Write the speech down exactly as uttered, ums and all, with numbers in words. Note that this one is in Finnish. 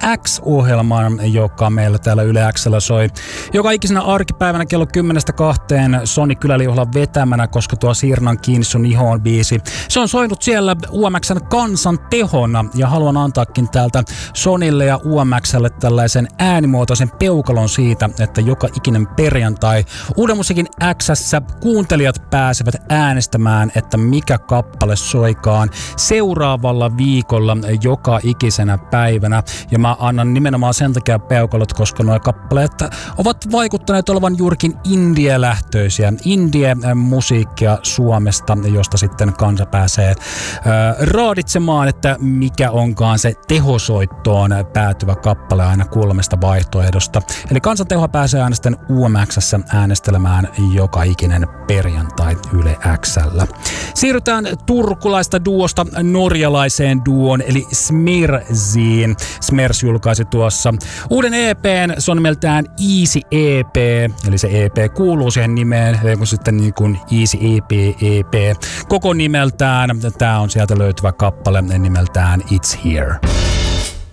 X-ohjelman, joka meillä täällä Yle X:llä soi joka ikisenä arkipäivänä kello kymmenestä kahteen Soni Kyläliuhlan vetämänä, koska tuo Siirnan kiinni sun ihoon biisi. Se on soinut siellä U M X:n kansan tehona ja haluan antaakin täältä Sonille ja U M X:lle tällaisen äänimuotoisen peukalon siitä, että joka ikinen perjantai Uuden musiikin X:ssä kuuntelijat pääsevät äänestämään, että mikä kappale soikaan seuraavalla viikolla joka ikisenä päivänä. Ja mä annan nimenomaan sen takia peukalot, koska nuo kappaleet ovat vaikuttaneet olevan juurikin indie-lähtöisiä. Indie-musiikkia Suomesta, josta sitten kansa pääsee ää, raaditsemaan, että mikä onkaan se tehosoittoon päätyvä kappale aina kolmesta vaihtoehdosta. Eli kansantehoa pääsee äänestämään U M X:ssä äänestelemään joka ikinen perjantai Yle X:llä. Siirrytään turkulaista duosta norjalaiseen duoon, eli Smerziin. Smers julkaisi tuossa uuden E P:n, se on nimeltään Easy E P, eli se E P kuuluu siihen nimeen, kun sitten niin kuin Easy E P, E P koko nimeltään. Tää on sieltä löytyvä kappale nimeltään It's Here.